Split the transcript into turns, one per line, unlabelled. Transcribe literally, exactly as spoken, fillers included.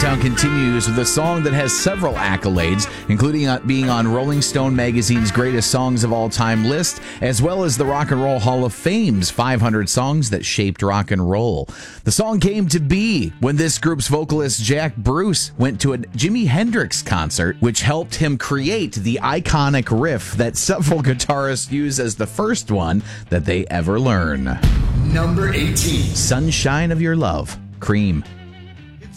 Countdown continues with a song that has several accolades, including being on Rolling Stone magazine's Greatest Songs of All Time list, as well as the Rock and Roll Hall of Fame's five hundred songs that shaped rock and roll. The song came to be when this group's vocalist Jack Bruce went to a Jimi Hendrix concert, which helped him create the iconic riff that several guitarists use as the first one that they ever learn.
Number eighteen.
Sunshine of Your Love, Cream.